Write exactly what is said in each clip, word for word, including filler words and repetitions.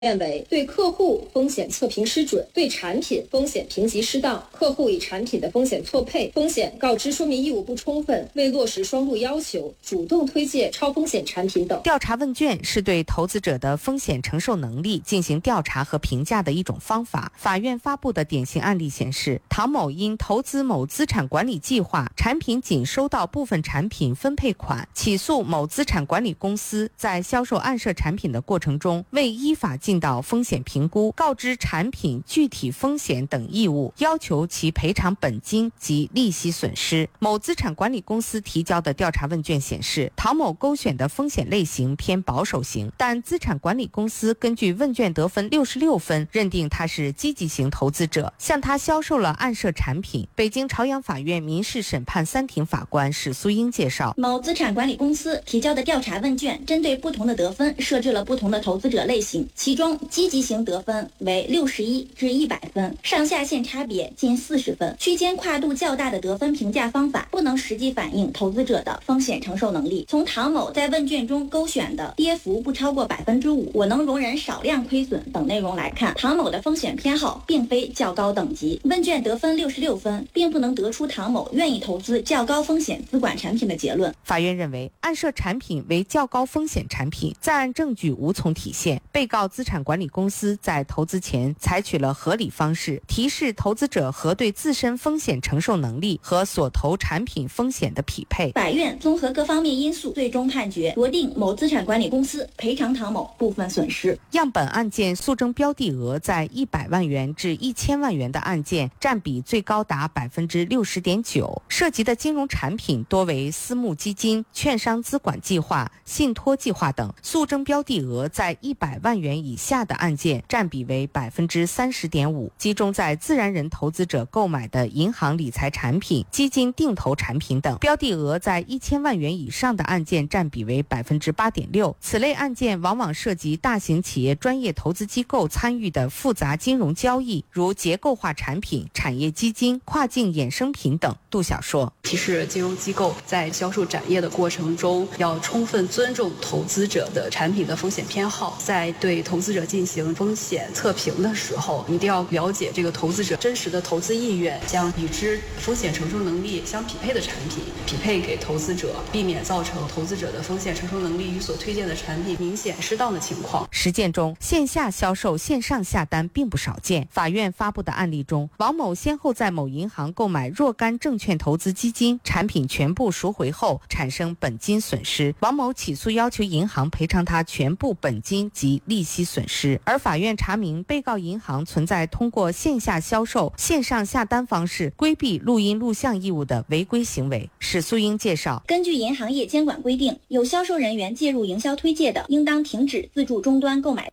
认为，对客户风险测评失准，对产品风险评级失当，客户与产品的风险错配，风险告知说明义务不充分，未落实双录要求，主动推介超风险产品等。 调查问卷是对投资者的风险承受能力进行调查和评价的一种方法。法院发布的典型案例显示，唐某因投资某资产管理计划，产品仅收到部分产品分配款，起诉某资产管理公司在销售暗设产品的过程中未依法尽到风险评估、告知产品具体风险等义务，要求其赔偿本金及利息损失。某资产管理公司提交的调查问卷显示，唐某勾选的风险类型偏保守型，但资产管理公司根据问卷得分六十六分，认定他是积极型投资者，向他销售了暗设产品。北京朝阳法院民事审判三庭法官史苏英介绍， 某资产管理公司提交的调查问卷针对不同的得分设置了不同的投资者类型，其中积极型得分为六十一至一百分，上下限差别近四十分，区间跨度较大的得分评价方法不能实际反映投资者的风险承受能力。从唐某在问卷中勾选的跌幅不超过百分之五，我能容忍少量亏损等内容来看，唐某的风险偏好并非较高等级。问卷得分六十六分，并不能得出唐某愿意投资较高风险资管产品的结论。 法院认为，暗设产品为较高风险产品，在案证据无从体现。被告资产管理公司在投资前采取了合理方式，提示投资者核对自身风险承受能力和所投产品风险的匹配。 法院综合各方面因素，最终判决酌定某资产管理公司赔偿唐某部分损失。 样本案件诉争标的额在一百万元至一千万元的案件占比最高达百分之六十点九，涉及的金融产品多为私募基金、券商资管计划、信托计划等。诉争标的额在一百万元以下的案件占比为百分之三十点五，集中在自然人投资者购买的银行理财产品、基金定投产品等。标的额在一千万元以上的案件占比为百分之八点六。此类案件往往涉及大型企业专业投资机构参与的复杂金融交易，如结构化产品、产业基金、跨境衍生品等。杜晓说， 其实金融机构在销售展业的过程中，要充分尊重投资者的产品的风险偏好，在对投资者进行风险测评的时候，一定要了解这个投资者真实的投资意愿，将与之风险承受能力相匹配的产品匹配给投资者，避免造成投资者的风险承受能力与所推荐的产品明显失当的情况。 实践中，线下销售线上下单并不少见。法院发布的案例中，王某先后在某银行购买若干证券投资基金，产品全部赎回后产生本金损失，王某起诉要求银行赔偿他全部本金及利息损失。而法院查明，被告银行存在通过线下销售、线上下单方式规避录音录像义务的违规行为。史苏英介绍， 根据银行业监管规定，有销售人员介入营销推介的，应当停止自助终端购买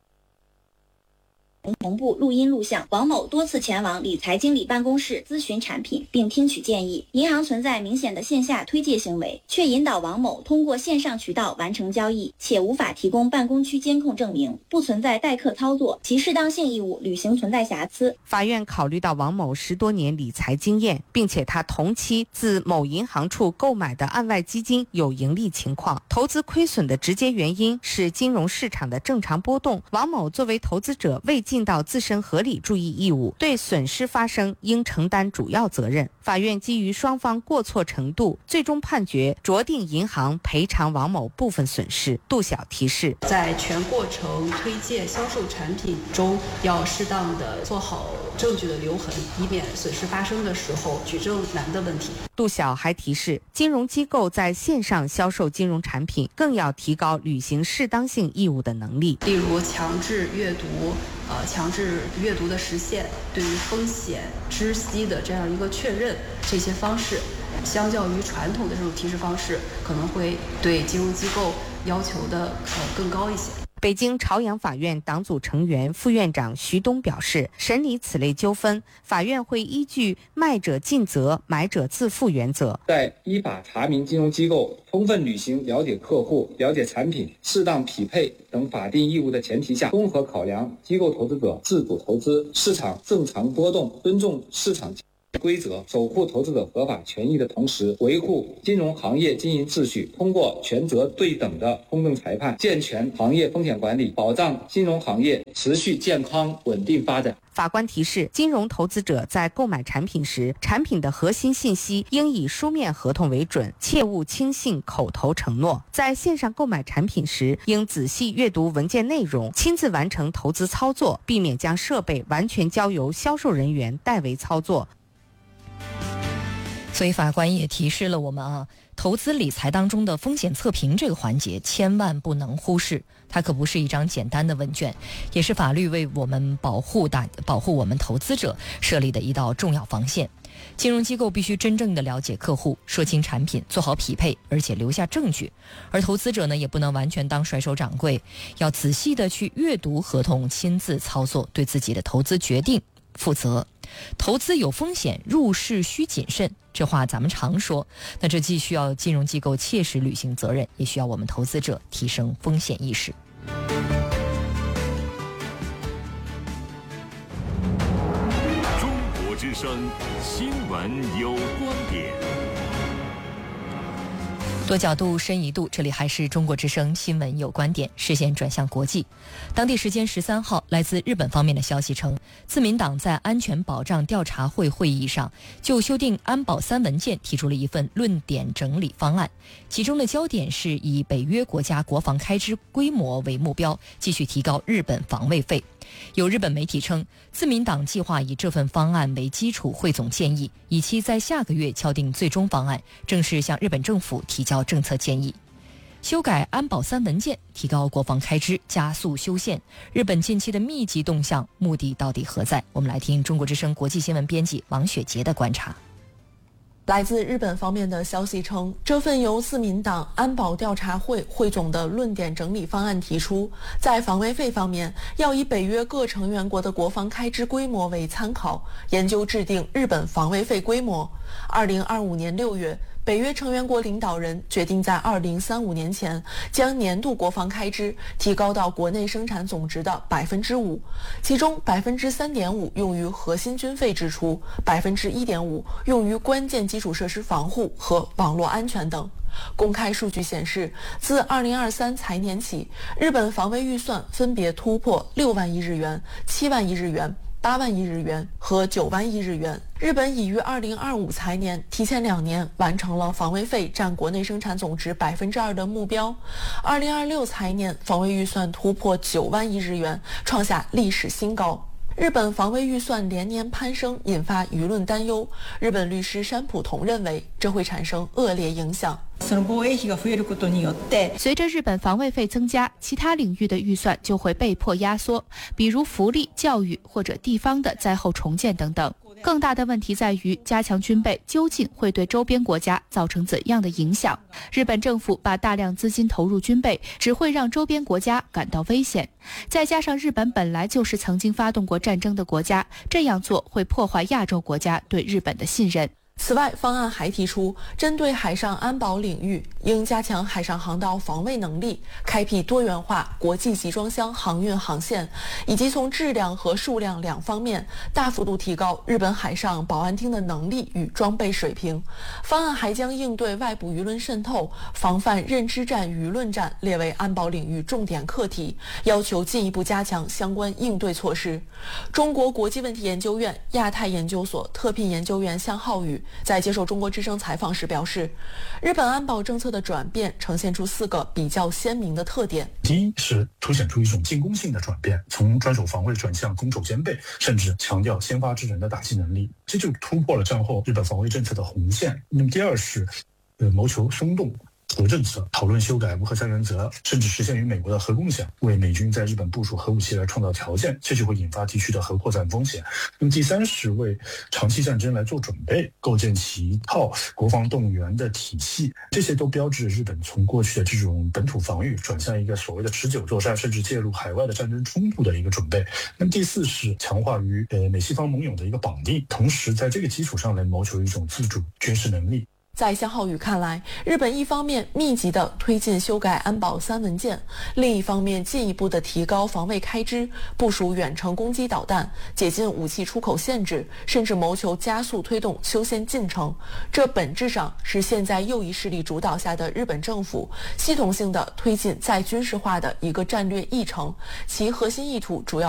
同步录音录像。王某多次前往理财经理办公室咨询产品并听取建议，银行存在明显的线下推介行为，却引导王某通过线上渠道完成交易，且无法提供办公区监控证明，不存在代客操作，其适当性义务履行存在瑕疵。 法院考虑到王某十多年理财经验，并且他同期自某银行处购买的案外基金有盈利情况，投资亏损的直接原因是金融市场的正常波动，王某作为投资者未尽到自身合理注意义务，对损失发生应承担主要责任。法院基于双方过错程度，最终判决酌定银行赔偿王某部分损失。杜晓提示， 在全过程推介销售产品中，要适当的做好证据的留痕，以免损失发生的时候举证难的问题。 杜晓还提示，金融机构在线上销售金融产品，更要提高履行适当性义务的能力， 例如强制阅读呃，强制阅读的实现，对于风险知悉的这样一个确认，这些方式相较于传统的这种提示方式，可能会对金融机构要求的呃更高一些。 北京朝阳法院党组成员、副院长徐东表示，审理此类纠纷，法院会依据卖者尽责、买者自负原则， 在依法查明金融机构充分履行了解客户、了解产品、适当匹配等法定义务的前提下，综合考量机构投资者自主投资、市场正常波动、尊重市场规则，守护投资者合法权益的同时，维护金融行业经营秩序，通过权责对等的公正裁判，健全行业风险管理，保障金融行业持续健康稳定发展。 法官提示，金融投资者在购买产品时，产品的核心信息应以书面合同为准，切勿轻信口头承诺。在线上购买产品时，应仔细阅读文件内容，亲自完成投资操作，避免将设备完全交由销售人员代为操作。 所以法官也提示了我们啊，投资理财当中的风险测评这个环节千万不能忽视，它可不是一张简单的问卷，也是法律为我们保护大保护我们投资者设立的一道重要防线。金融机构必须真正的了解客户，说清产品，做好匹配，而且留下证据。而投资者呢，也不能完全当甩手掌柜，要仔细的去阅读合同，亲自操作，对自己的投资决定负责。投资有风险，入市需谨慎，这话咱们常说。那这既需要金融机构切实履行责任，也需要我们投资者提升风险意识。 中国之声新闻有观点。 多角度深一度，这里还是中国之声新闻有观点，视线转向国际。当地时间十三号，来自日本方面的消息称，自民党在安全保障调查会会议上就修订安保三文件提出了一份论点整理方案，其中的焦点是以北约国家国防开支规模为目标，继续提高日本防卫费。有日本媒体称，自民党计划以这份方案为基础汇总建议，以期在下个月敲定最终方案，正式向日本政府提交政策建议。修改安保三文件，提高国防开支，加速修宪，日本近期的密集动向目的到底何在？我们来听中国之声国际新闻编辑王雪杰的观察。 来自日本方面的消息称，这份由自民党安保调查会汇总的论点整理方案提出，在防卫费方面要以北约各成员国的国防开支规模为参考，研究制定日本防卫费规模。二零二五年六月，北约成员国领导人决定在二零三五年前将年度国防开支提高到国内生产总值的百分之五，其中百分之三点五用于核心军费支出，百分之一点五用于关键基础设施防护和网络安全等。公开数据显示，自二零二三财年起，日本防卫预算分别突破六万亿日元、七万亿日元、八万亿日元和九万亿日元。日本已于二零二五财年提前两年完成了防卫费占国内生产总值百分之二的目标。二零二六财年防卫预算突破九万亿日元，创下历史新高。日本防卫预算连年攀升，引发舆论担忧。日本律师山浦瞳认为，这会产生恶劣影响。 随着日本防卫费增加，其他领域的预算就会被迫压缩，比如福利、教育或者地方的灾后重建等等。更大的问题在于，加强军备究竟会对周边国家造成怎样的影响？日本政府把大量资金投入军备，只会让周边国家感到危险。再加上日本本来就是曾经发动过战争的国家，这样做会破坏亚洲国家对日本的信任。 此外，方案还提出，针对海上安保领域，应加强海上航道防卫能力，开辟多元化国际集装箱航运航线，以及从质量和数量两方面大幅度提高日本海上保安厅的能力与装备水平。方案还将应对外部舆论渗透、防范认知战、舆论战列为安保领域重点课题，要求进一步加强相关应对措施。中国国际问题研究院亚太研究所特聘研究员向浩宇在接受中国之声采访时表示，日本安保政策的转变呈现出四个比较鲜明的特点。 第一是凸显出一种进攻性的转变，从专守防卫转向攻守兼备，甚至强调先发制人的打击能力，这就突破了战后日本防卫政策的红线。那么第二是呃谋求松动核政策，讨论修改无核三原则，甚至实现与美国的核共享，为美军在日本部署核武器来创造条件，这就会引发地区的核扩散风险。那么第三是为长期战争来做准备，构建起一套国防动员的体系，这些都标志着日本从过去的这种本土防御转向一个所谓的持久作战，甚至介入海外的战争冲突的一个准备。那么第四是强化与呃美西方盟友的一个绑定，同时在这个基础上来谋求一种自主军事能力。 在香浩宇看来，日本一方面密集地推进修改安保三文件，另一方面进一步地提高防卫开支，部署远程攻击导弹，解禁武器出口限制，甚至谋求加速推动修宪进程。这本质上是现在右翼势力主导下的日本政府系统性地推进再军事化的一个战略议程，其核心意图主要